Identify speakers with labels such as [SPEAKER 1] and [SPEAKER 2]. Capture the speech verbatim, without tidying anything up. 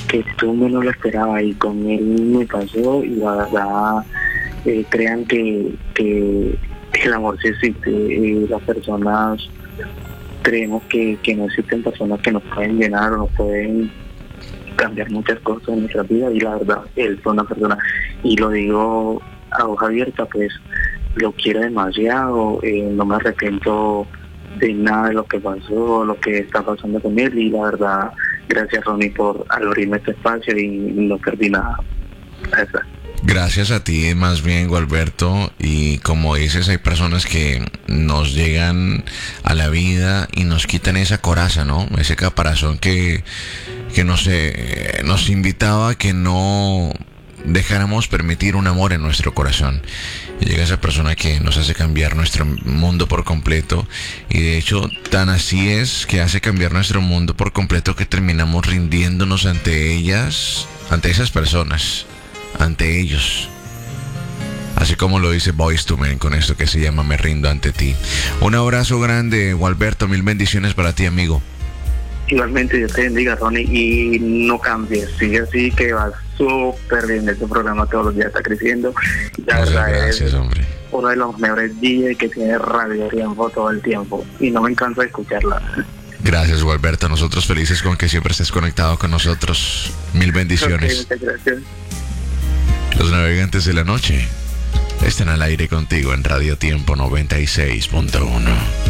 [SPEAKER 1] que tú menos lo esperabas y con él me pasó y la verdad eh, crean que, que el amor sí existe. Eh, las personas creemos que, que no existen personas que nos pueden llenar o nos pueden cambiar muchas cosas en nuestra vida y la verdad él fue una persona, y lo digo a hoja abierta, pues lo quiero demasiado, eh, no me arrepiento de nada de lo que pasó, lo que está pasando con él, y la verdad gracias Ronnie por abrirme este espacio y no perdí nada. Gracias.
[SPEAKER 2] Gracias a ti, más bien, Gualberto. Y como dices, hay personas que nos llegan a la vida y nos quitan esa coraza, ¿no? Ese caparazón que, que nos, eh, nos invitaba a que no dejáramos permitir un amor en nuestro corazón. Y llega esa persona que nos hace cambiar nuestro mundo por completo. Y de hecho, tan así es que hace cambiar nuestro mundo por completo que terminamos rindiéndonos ante ellas, ante esas personas, ante ellos. Así como lo dice Boyz two Men con esto que se llama Me rindo ante ti. Un abrazo grande, Gualberto, mil bendiciones para ti, amigo.
[SPEAKER 1] Igualmente, Dios te bendiga, Ronnie, y no cambies, sigue así que vas súper bien. Este programa todos los días está creciendo. La
[SPEAKER 2] Muchas
[SPEAKER 1] verdad
[SPEAKER 2] gracias,
[SPEAKER 1] es
[SPEAKER 2] hombre.
[SPEAKER 1] uno de los mejores D J que tiene Radio Tiempo todo el tiempo y no me canso de escucharla.
[SPEAKER 2] Gracias, Gualberto. Nosotros felices con que siempre estés conectado con nosotros. Mil bendiciones.
[SPEAKER 1] Okay, muchas gracias.
[SPEAKER 2] Los navegantes de la noche están al aire contigo en Radio Tiempo noventa y seis punto uno.